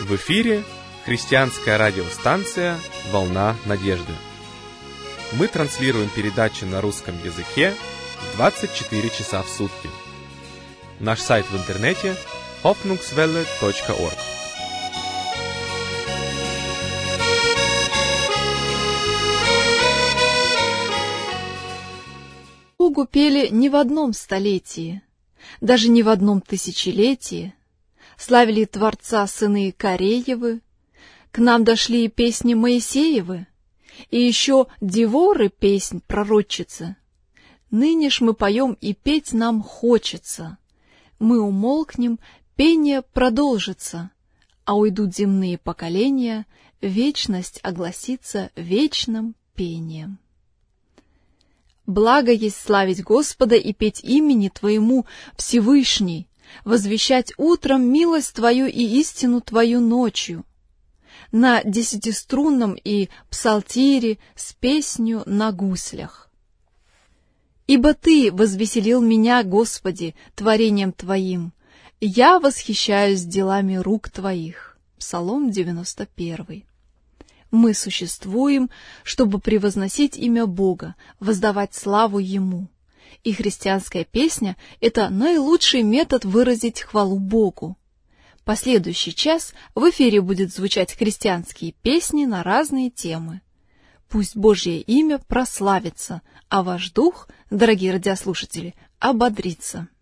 В эфире христианская радиостанция «Волна надежды». Мы транслируем передачи на русском языке 24 часа в сутки. Наш сайт в интернете hoffnungswelle.org. Богу пели не в одном столетии, даже не в одном тысячелетии. Славили Творца сыны Кореевы, к нам дошли и песни Моисеевы, и еще Деворы песнь пророчица. Ныне ж мы поем, и петь нам хочется. Мы умолкнем, пение продолжится, а уйдут земные поколения, вечность огласится вечным пением. Благо есть славить Господа и петь имени Твоему, Всевышний, возвещать утром милость Твою и истину Твою ночью, на десятиструнном и псалтире с песнью на гуслях. Ибо Ты возвеселил меня, Господи, творением Твоим, я восхищаюсь делами рук Твоих. Псалом 91. Мы существуем, чтобы превозносить имя Бога, воздавать славу Ему. И христианская песня — это наилучший метод выразить хвалу Богу. Последующий час в эфире будет звучать христианские песни на разные темы. Пусть Божье имя прославится, а ваш дух, дорогие радиослушатели, ободрится.